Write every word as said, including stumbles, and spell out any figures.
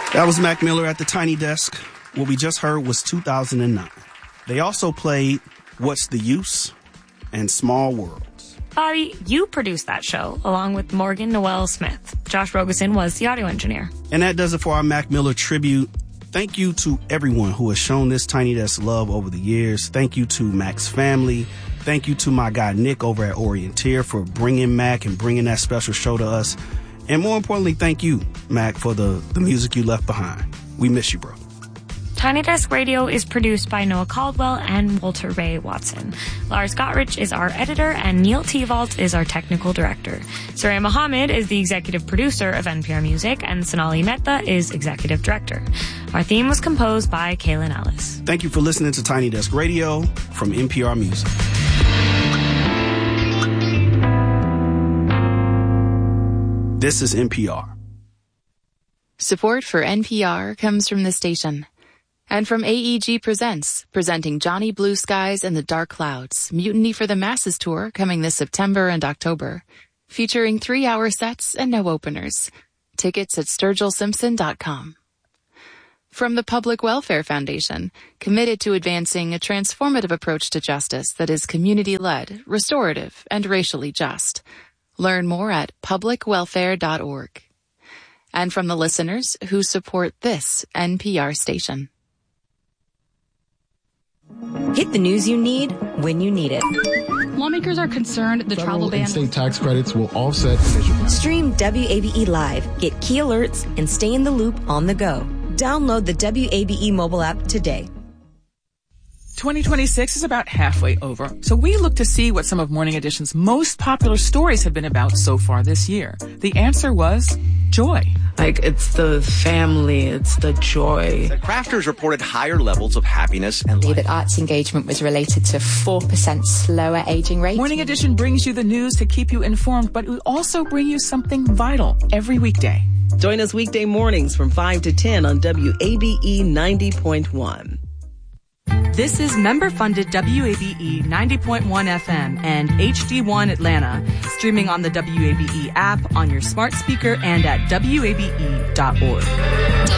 That was Mac Miller at the Tiny Desk. What we just heard was two thousand nine. They also played What's the Use and Small Worlds. Bobby, you produced that show along with Morgan Noel Smith. Josh Rogosin was the audio engineer. And that does it for our Mac Miller tribute. Thank you to everyone who has shown this Tiny Desk love over the years. Thank you to Mac's family. Thank you to my guy Nick over at Orienteer for bringing Mac and bringing that special show to us. And more importantly, thank you, Mac, for the, the music you left behind. We miss you, bro. Tiny Desk Radio is produced by Noah Caldwell and Walter Ray Watson. Lars Gottrich is our editor, and Neil Tevault is our technical director. Surya Mohammed is the executive producer of N P R Music, and Sonali Mehta is executive director. Our theme was composed by Kaylin Ellis. Thank you for listening to Tiny Desk Radio from N P R Music. This is N P R. Support for N P R comes from the station. And from A E G Presents, presenting Johnny Blue Skies and the Dark Clouds, Mutiny for the Masses tour coming this September and October. Featuring three-hour sets and no openers. Tickets at sturgill simpson dot com. From the Public Welfare Foundation, committed to advancing a transformative approach to justice that is community-led, restorative, and racially just. Learn more at public welfare dot org. And from the listeners who support this N P R station. Get the news you need when you need it. Lawmakers are concerned the Federal travel ban. and state tax credits will offset initial. Stream W A B E Live, get key alerts, and stay in the loop on the go. Download the W A B E mobile app today. twenty twenty-six is about halfway over, so we look to see what some of Morning Edition's most popular stories have been about so far this year. The answer was joy. Like, it's the family, it's the joy. The crafters reported higher levels of happiness and life. That arts engagement was related to four percent slower aging rate. Morning Edition brings you the news to keep you informed, but we also bring you something vital every weekday. Join us weekday mornings from five to ten on W A B E ninety point one. This is member-funded W A B E ninety point one F M and H D one Atlanta, streaming on the W A B E app, on your smart speaker, and at W A B E dot org.